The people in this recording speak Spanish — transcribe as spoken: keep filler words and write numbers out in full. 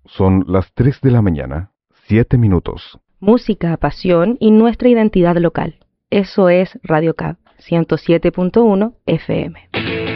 Son las tres de la mañana, siete minutos. Música, pasión y nuestra identidad local. Eso es Radio Cab, ciento siete punto uno F M.